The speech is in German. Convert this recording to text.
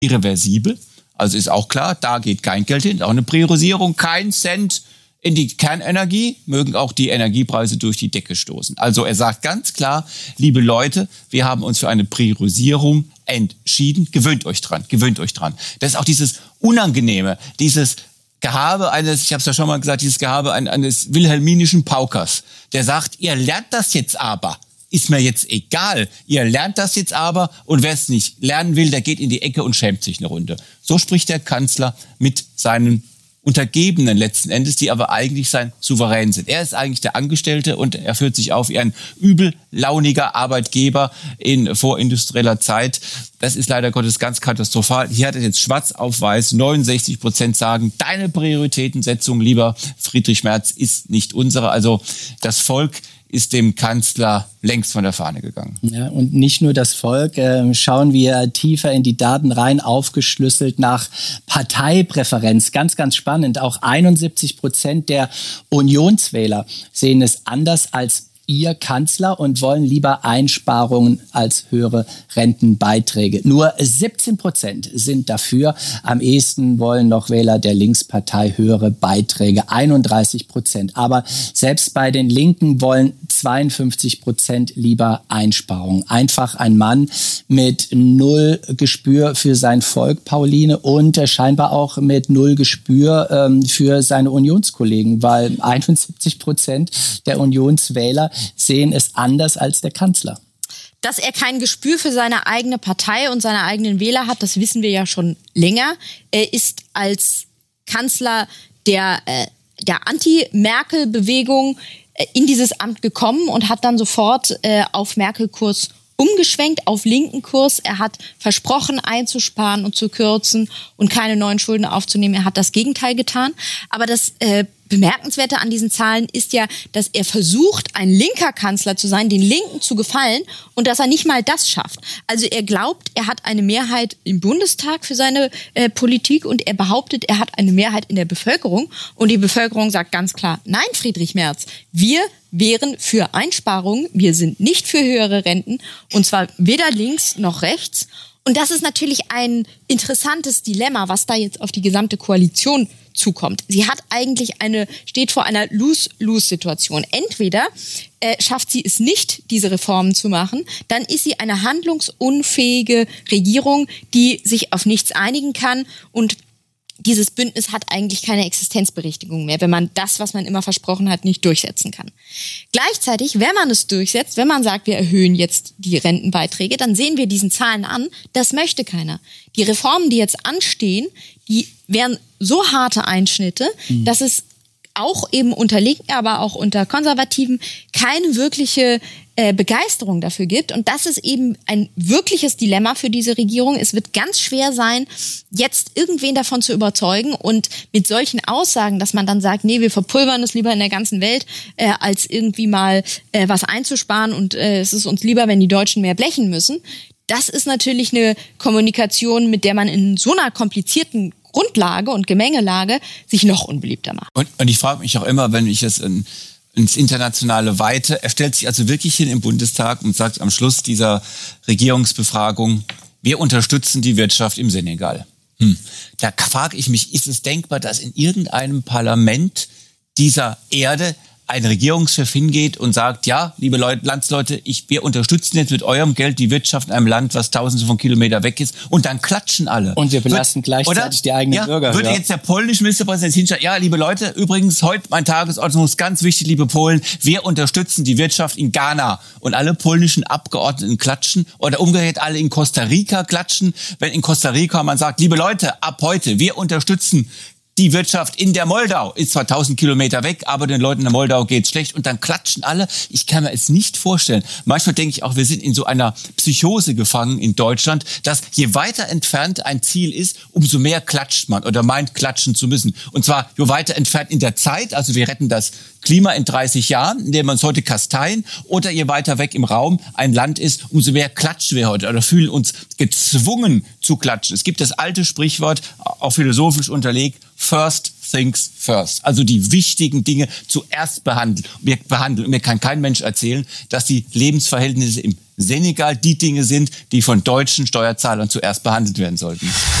irreversibel. Also ist auch klar, da geht kein Geld hin, auch eine Priorisierung, kein Cent in die Kernenergie, mögen auch die Energiepreise durch die Decke stoßen. Also er sagt ganz klar, liebe Leute, wir haben uns für eine Priorisierung entschieden, gewöhnt euch dran. Das ist auch dieses Unangenehme, dieses Gehabe eines, ich habe es ja schon mal gesagt, dieses Gehabe eines wilhelminischen Paukers, der sagt, ihr lernt das jetzt aber. Ist mir jetzt egal. Ihr lernt das jetzt aber und wer es nicht lernen will, der geht in die Ecke und schämt sich eine Runde. So spricht der Kanzler mit seinen Untergebenen letzten Endes, die aber eigentlich sein Souverän sind. Er ist eigentlich der Angestellte und er führt sich auf wie ein übellauniger Arbeitgeber in vorindustrieller Zeit. Das ist leider Gottes ganz katastrophal. Hier hat er jetzt schwarz auf weiß, 69% sagen, deine Prioritätensetzung, lieber Friedrich Merz, ist nicht unsere. Also das Volk ist dem Kanzler längst von der Fahne gegangen. Ja, und nicht nur das Volk. Schauen wir tiefer in die Daten rein, aufgeschlüsselt nach Parteipräferenz. Ganz, ganz spannend. Auch 71% der Unionswähler sehen es anders als ihr Kanzler und wollen lieber Einsparungen als höhere Rentenbeiträge. Nur 17% sind dafür. Am ehesten wollen noch Wähler der Linkspartei höhere Beiträge, 31%. Aber selbst bei den Linken wollen 52% lieber Einsparungen. Einfach ein Mann mit null Gespür für sein Volk, Pauline, und scheinbar auch mit null Gespür für seine Unionskollegen, weil 71% der Unionswähler sehen es anders als der Kanzler. Dass er kein Gespür für seine eigene Partei und seine eigenen Wähler hat, das wissen wir ja schon länger. Er ist als Kanzler der Anti-Merkel-Bewegung in dieses Amt gekommen und hat dann sofort auf Merkel-Kurs umgeschwenkt, auf linken Kurs. Er hat versprochen, einzusparen und zu kürzen und keine neuen Schulden aufzunehmen. Er hat das Gegenteil getan. Aber das Bemerkenswerte an diesen Zahlen ist ja, dass er versucht, ein linker Kanzler zu sein, den Linken zu gefallen und dass er nicht mal das schafft. Also er glaubt, er hat eine Mehrheit im Bundestag für seine Politik und er behauptet, er hat eine Mehrheit in der Bevölkerung und die Bevölkerung sagt ganz klar, nein, Friedrich Merz, wir wären für Einsparungen, wir sind nicht für höhere Renten und zwar weder links noch rechts. Und das ist natürlich ein interessantes Dilemma, was da jetzt auf die gesamte Koalition zukommt. Sie hat eigentlich steht vor einer Lose-Lose-Situation. Entweder schafft sie es nicht, diese Reformen zu machen, dann ist sie eine handlungsunfähige Regierung, die sich auf nichts einigen kann und dieses Bündnis hat eigentlich keine Existenzberechtigung mehr, wenn man das, was man immer versprochen hat, nicht durchsetzen kann. Gleichzeitig, wenn man es durchsetzt, wenn man sagt, wir erhöhen jetzt die Rentenbeiträge, dann sehen wir diesen Zahlen an, das möchte keiner. Die Reformen, die jetzt anstehen, die wären so harte Einschnitte, dass es auch eben unter Linken, aber auch unter Konservativen keine wirkliche Begeisterung dafür gibt. Und das ist eben ein wirkliches Dilemma für diese Regierung. Es wird ganz schwer sein, jetzt irgendwen davon zu überzeugen und mit solchen Aussagen, dass man dann sagt, nee, wir verpulvern es lieber in der ganzen Welt, als irgendwie mal was einzusparen und es ist uns lieber, wenn die Deutschen mehr blechen müssen. Das ist natürlich eine Kommunikation, mit der man in so einer komplizierten Grundlage und Gemengelage sich noch unbeliebter macht. Und ich frage mich auch immer, wenn ich es ins internationale Weite, er stellt sich also wirklich hin im Bundestag und sagt am Schluss dieser Regierungsbefragung, wir unterstützen die Wirtschaft im Senegal. Da frage ich mich, ist es denkbar, dass in irgendeinem Parlament dieser Erde ein Regierungschef hingeht und sagt, ja, liebe Landsleute, wir unterstützen jetzt mit eurem Geld die Wirtschaft in einem Land, was tausende von Kilometern weg ist, und dann klatschen alle. Und wir belasten gleichzeitig die eigenen Bürger. Würde jetzt der polnische Ministerpräsident hinstellen, ja, liebe Leute, übrigens, heute mein Tagesordnung ist ganz wichtig, liebe Polen, wir unterstützen die Wirtschaft in Ghana. Und alle polnischen Abgeordneten klatschen oder umgekehrt alle in Costa Rica klatschen, wenn in Costa Rica man sagt, liebe Leute, ab heute, wir unterstützen die Wirtschaft in der Moldau, ist zwar 1000 Kilometer weg, aber den Leuten in der Moldau geht's schlecht und dann klatschen alle. Ich kann mir es nicht vorstellen. Manchmal denke ich auch, wir sind in so einer Psychose gefangen in Deutschland, dass je weiter entfernt ein Ziel ist, umso mehr klatscht man oder meint klatschen zu müssen. Und zwar je weiter entfernt in der Zeit, also wir retten das Klima in 30 Jahren, indem wir uns heute kasteien, oder je weiter weg im Raum ein Land ist, umso mehr klatschen wir heute oder fühlen uns gezwungen zu klatschen. Es gibt das alte Sprichwort, auch philosophisch unterlegt, first things first. Also die wichtigen Dinge zuerst behandeln. Und mir kann kein Mensch erzählen, dass die Lebensverhältnisse im Senegal die Dinge sind, die von deutschen Steuerzahlern zuerst behandelt werden sollten.